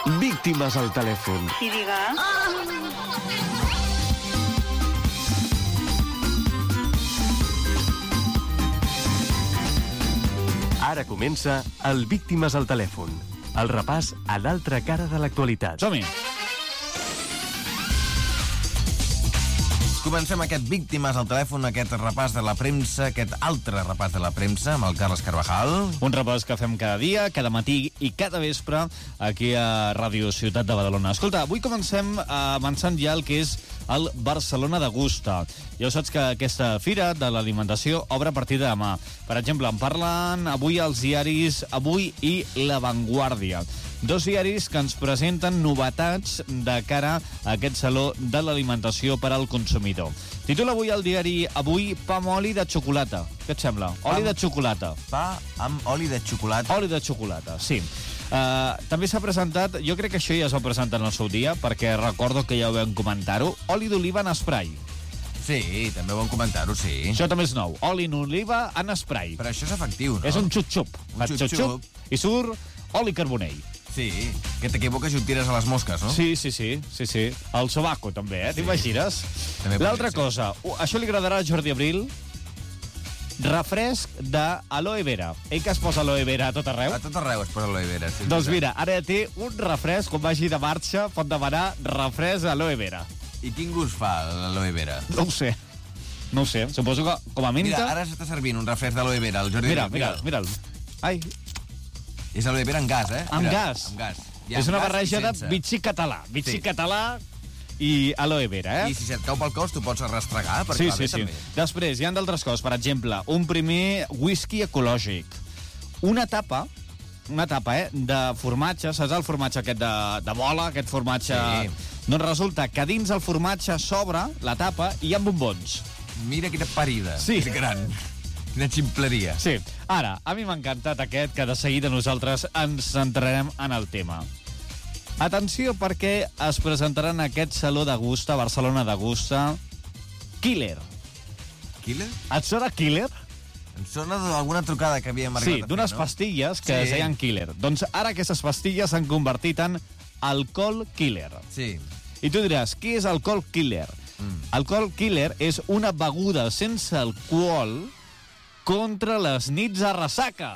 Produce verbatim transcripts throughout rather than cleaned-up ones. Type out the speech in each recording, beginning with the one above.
Víctimes al telèfon. I digues... Ara comença el Víctimes al telèfon. El repàs a l'altra cara de l'actualitat. Som-hi! Comencem aquest Víctimes al telèfon, aquest repàs de la premsa, aquest altre repàs de la premsa amb el Carles Carvajal. Un repàs que fem cada dia, cada matí i cada vespre aquí a Ràdio Ciutat de Badalona. Escolta, avui comencem avançant ja el que és el Barcelona Degusta. Ja ho saps que aquesta fira de l'alimentació obre a partir de demà. Per exemple, en parlen avui els diaris Avui i La Vanguardia. Dos diaris que ens presenten novetats de cara a aquest saló de l'alimentació per al consumidor. Titula avui el diari Avui pa amb oli de xocolata. Què et sembla? Oli de xocolata. Pa amb oli de xocolata. Oli de xocolata, sí. Uh, també s'ha presentat, jo crec que això ja es va presentar en el seu dia, perquè recordo que ja ho vam comentar-ho, oli d'oliva en spray. Sí, també ho vam comentar-ho, sí. Això també és nou. Oli en oliva en spray. Però això és efectiu, no? És un xup-xup. Un xup-xup. I surt oli carbonell. Sí, que t'equivoques i ho tires a les mosques, no? Sí, sí, sí, sí, sí. El sobaco, també, eh? Sí. T'imagines? L'altra cosa, uh, això li agradarà a Jordi Abril, refresc d'aloe vera. Ell que es posa aloe vera a tot arreu. A tot arreu es posa aloe vera. Sí, doncs mira, ara ja té un refresc, quan vagi de marxa, pot demanar refresc d'aloe vera. I quin gust fa l'aloe vera? No ho sé. No ho sé. Suposo que, com a menta... Mira, ara s'està servint un refresc d'aloe vera, el Jordi Mira, Abril. mira, mira'l. Ai, és aloe vera amb gas, eh? amb Mira, gas. Amb gas. És una barreja de bitxí català. Bitxí sí. català i aloe vera, eh? I si se't cau pel cos, tu pots arrastregar, perquè sí, va bé, sí, també. Sí. Després, hi ha d'altres coses. Per exemple, un primer whisky ecològic. Una tapa, una tapa, eh, de formatge. Saps el formatge aquest de, de bola? Aquest formatge... Sí. Doncs resulta que dins el formatge s'obre la tapa i hi ha bombons. Mira quina parida. Sí. Que gran. Quina ximpleria. Sí. Ara, a mi m'ha encantat aquest, que de seguida nosaltres ens centrarem en el tema. Atenció, perquè es presentarà en aquest saló de Degusta, Barcelona Degusta, Killer. Killer? Et sona Killer? Em sona d'alguna trucada que havíem arribat sí, d'unes no? pastilles que sí. es deien Killer. Doncs ara aquestes pastilles s'han convertit en Alcohol Killer. Sí. I tu diràs, què és Alcohol Killer? Mm. Alcohol Killer és una beguda sense alcohol contra les nits a ressaca.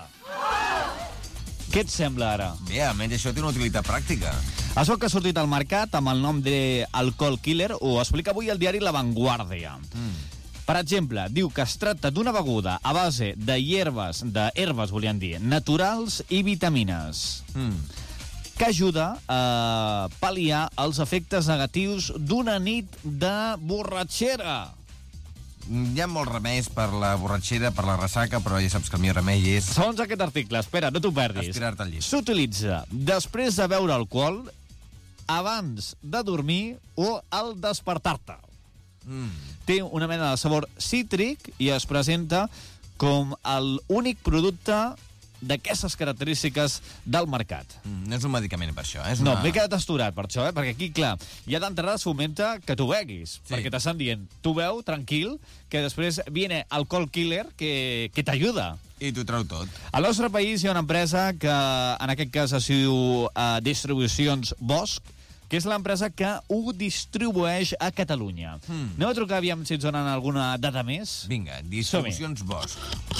Què et sembla ara? Bé, almenys això té una utilitat pràctica. Això que ha sortit al mercat amb el nom d'Alcohol Killer ho explica avui el diari La Vanguardia. Mm. Per exemple, diu que es tracta d'una beguda a base de hierbes, de herbes, volien dir, naturals i vitamines, mm. que ajuda a pal·liar els efectes negatius d'una nit de borratxera. Hi ha molts remeis per la borratxera, per la ressaca, però ja saps que el millor remei és... Segons aquest article, espera, no t'ho perdis. Estirar-te al llit. S'utilitza després de beure alcohol, abans de dormir o al despertar-te. Mm. Té una mena de sabor cítric i es presenta com l'únic producte d'aquestes característiques del mercat. Mm, no és un medicament per això, eh? És no, una... m'he quedat asturat per això, eh? Perquè aquí, clar, ja d'entrada es fomenta que tu beguis, sí. perquè t'estan dient, tu beu, tranquil, que després viene Alcohol Killer, que, que t'ajuda. I t'ho treu tot. Al nostre país hi ha una empresa que, en aquest cas, es diu uh, Distribucions Bosch, que és l'empresa que ho distribueix a Catalunya. Hmm. Anem a trucar, aviam si ens donen alguna data més. Vinga, Distribucions Bosch.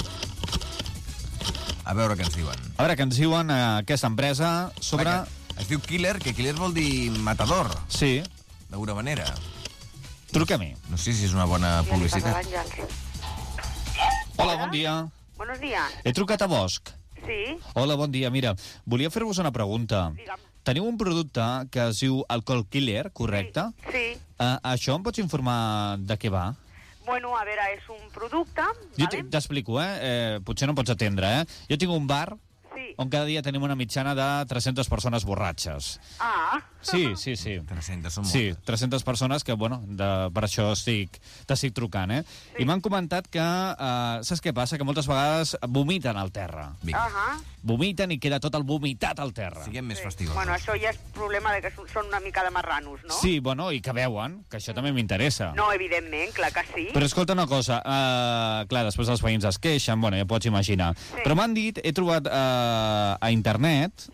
A veure què ens diuen. A veure què ens diuen a aquesta empresa sobre... Vaja, es diu Killer, que Killer vol dir matador. Sí. D'alguna manera. Truca-m'hi. No sé si és una bona publicitat. Hola, bon dia. Buenos días. He trucat a Bosch. Sí. Hola, bon dia. Mira, volia fer-vos una pregunta. Digue'm. Teniu un producte que es diu Alcohol Killer, correcte? Sí. sí. Uh, això em pots informar de què va? Bueno, a veure, és un producte... Jo vale? t'explico, eh? eh? Potser no pots atendre, eh? Jo tinc un bar sí. on cada dia tenim una mitjana de tres-centes persones borratxes. Ah. Sí, sí, sí. tres-centes són moltes. Sí, tres-centes persones que, bueno, de, per això estic, t'estic trucant, eh? Sí. I m'han comentat que, uh, saps què passa? Que moltes vegades vomiten al terra. Uh -huh. Vomiten i queda tot el vomitat al terra. Siguem més sí. festigosos. Bueno, això ja és problema de que són una mica de marranos, no? Sí, bueno, i que beuen, que això també m'interessa. No, evidentment, clar que sí. Però escolta una cosa, uh, clar, després els veïns es queixen, bueno, ja pots imaginar. Sí. Però m'han dit, he trobat uh, a internet, sí.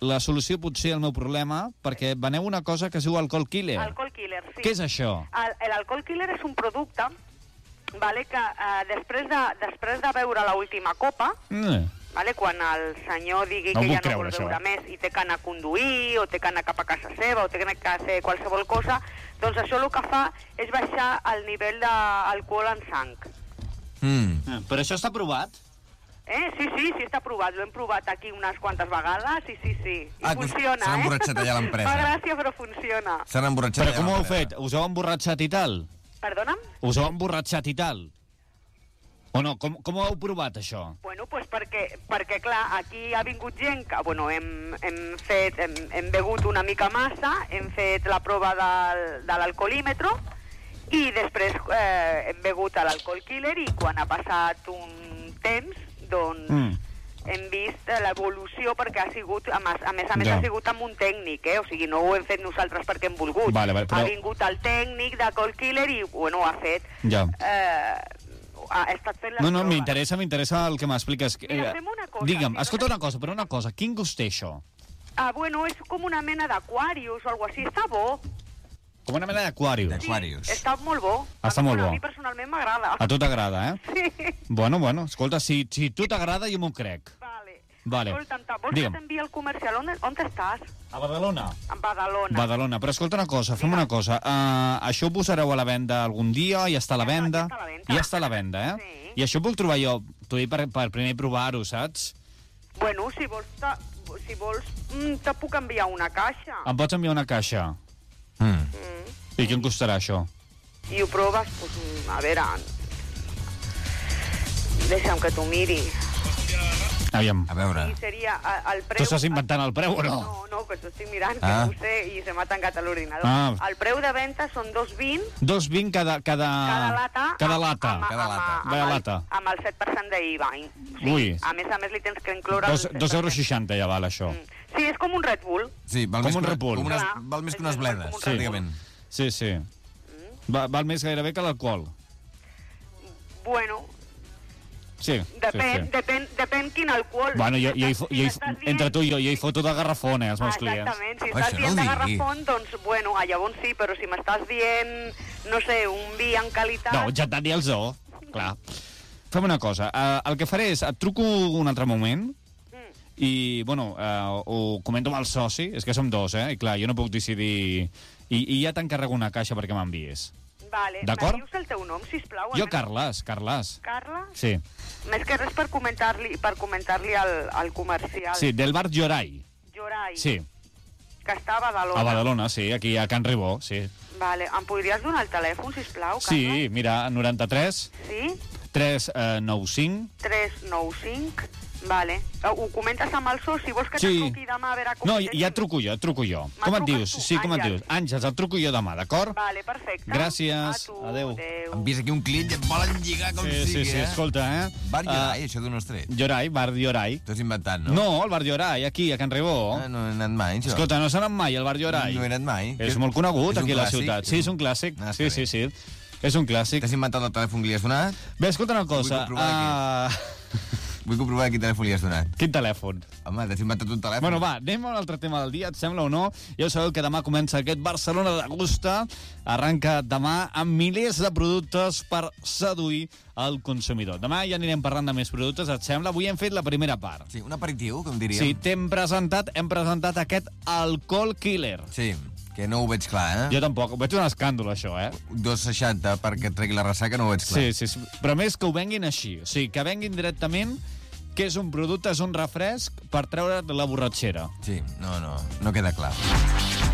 la solució potser al meu problema, perquè veneu una cosa que es diu alcohol killer. Alcohol killer, sí. Què és això? El- L'alcohol killer és un producte, vale, que eh, després, de, després de beure l'última copa, Mm. vale, quan el senyor digui No que puc ja no creure, vol això. beure més i té que anar a conduir, o té que anar cap a casa seva, o té que anar a fer qualsevol cosa, doncs això el que fa és baixar el nivell d'alcohol en sang. Mm. Ah, però això està provat? Eh? Sí, sí, sí, està provat. L'hem provat aquí unes quantes vegades, sí, sí, sí. I Ah, que us- funciona, s'han eh? emborratxat allà a l'empresa. Fa gràcia, però funciona. S'han emborratxat. Però com ho allà a heu l'empresa. fet? Us heu emborratxat i tal? Perdona'm? Us heu emborratxat i tal? O no? Com, com ho heu provat, això? Bueno, pues perquè, perquè clar, aquí ha vingut gent que, bueno, hem, hem fet, hem, hem begut una mica massa, hem fet la prova del, de l'alcoholímetro i després eh, hem begut a l'alcohol killer i quan ha passat un temps, doncs Mm. hem vist eh, l'evolució perquè ha sigut, a més a més, a més Ja. ha sigut amb un tècnic, eh? O sigui, no ho hem fet nosaltres perquè hem volgut. Vale, vale, però- Ha vingut el tècnic d'alcohol killer i, bueno, ho ha fet. Ja. Eh, ha estat fent les No, no, proves. m'interessa, m'interessa el que m'expliques. Mira, Eh, fem una cosa, Digue'm, si no escolta te- una cosa, però una cosa, quin gust té això? Ah, bueno, és com una mena d'Aquarius o alguna cosa així. Està bo. Com una mena d'Aquarius. D'aqu- Aquarius. Està molt bo. Està A mi- molt bo. A mi personalment m'agrada. A tu t'agrada, eh? Sí. Bueno, bueno, escolta, si, si tu t'agrada, jo m'ho crec. Vale. Vale. Escolta'm, ta- vols Digue'm. que t'enviï el comercial? On, on estàs? A Badalona. En Badalona. Badalona. Però escolta una cosa, fem una cosa. Uh, això ho posareu a la venda algun dia? Ja està a la Ja està- venda? ja està a la venda. Ja està a la venda, eh? Sí. I això ho puc trobar jo, t'ho dic per, per primer provar-ho, saps? Bueno, si vols, ta, si vols mm, te puc enviar una caixa. Em pots enviar una caixa? Mm. Mm. I què em costarà això? I ho proves, doncs, mm, a veure... Deixa'm que t'ho miri. Aviam. A veure. I seria eh, el preu... Tu estàs inventant el preu o no? No, no, que t'ho estic mirant, que Ah. no ho sé, i se m'ha tancat a l'ordinador. Ah. El preu de venda són dos vint dos vint cada... Cada, cada lata, Cada amb- lata. amb, Cada amb, lata. amb, Cada el- lata. amb el set per cent d'I V A. Sí, Ui. a més a més li tens que incloure... Dos, el set dos per euros cent. seixanta ja val, això. Mm. Sí, és com un Red Bull. Sí, val Com més un que, Red Bull. com unes, Clar. val més que És unes com bledes, un Red Bull. pràcticament. Sí, sí. Va, val més gairebé que l'alcohol. Bueno, Sí, depèn, sí, sí. depèn, depèn quin alcohol. Bueno, jo, jo, hi, Si fo- m'estàs- jo hi, si m'estàs dient- entre tu i jo, jo hi foto de garrafones, als meus Ah, clients. exactament, si Això estàs no dient ho de digui. garrafon, doncs, bueno, ah, llavors sí, però si m'estàs dient, no sé, un vi en qualitat... No, ja t'han dit el zoo, clar. Fem una cosa, uh, el que faré és, et truco un altre moment, Mm. i, bueno, uh, ho comento amb el soci, és que som dos, eh? I clar, jo no puc decidir... I, i ja t'encarrego una caixa perquè m'envies. Vale, D'acord? me dius el teu nom, sisplau? Jo, almenys? Carles, Carles. Carla? Sí, Més que res per comentar-li per comentar-li al, al comercial. sí, del bar Llorai. Llorai. Sí, Que està a Badalona. a Badalona, sí, aquí a Can Ribó, sí. Vale, em podries donar el telèfon, sisplau, Carla? Sí, mira, noranta-tres, Sí? tres nou cinc... tres nou cinc... Vale. Ho comentes amb el soci? Vols que Sí. te truqui demà a veure com... No, te ja et sent? truco jo, et truco jo. Me Com et truques dius? tu, Sí, com et Àngels. dius? Àngels, et truco jo demà, d'acord? Vale, perfecte. Gràcies. A tu, Adéu. adéu. Hem vist aquí un client i et volen lligar com Sí, sigui, sí, sí, eh? escolta, eh? Bar Llorai, Uh, això d'on has tret? Llorai, bar Llorai. T'ho has inventat, no? No, el bar Llorai, aquí, a Can Ribó. Ah, no he anat mai, això. Escolta, no s'ha anat mai al bar Llorai. No he anat mai. És molt conegut És un aquí a la clàssic? ciutat. Sí, és un clàssic. Ah, Sí, està sí, bé. sí. És un clàssic. T'has inventat el telèfon que li has donat? Bé, escolta una cosa. Vull comprovar Uh... Vull comprovar quin telèfon li has donat. Quin telèfon? Home, t'has inventat un telèfon. Bueno, va, anem a un altre tema del dia, et sembla o no? Ja ho sabeu que demà comença aquest Barcelona d'Agosta. Arranca demà amb milers de productes per seduir el consumidor. Demà ja anirem parlant de més productes, et sembla? Avui hem fet la primera part. Sí, un aperitiu, com diríem. Sí, t'hem presentat, hem presentat aquest alcohol killer. Sí, que no ho veig clar, eh? Jo tampoc, veig un escàndol, això, eh? dos seixanta perquè et tregui la ressaca no ho veig clar. Sí, sí, sí, però més que ho venguin així. O sigui, que venguin directament que és un producte, és un refresc per treure't la borratxera. Sí, no, no, no queda clar.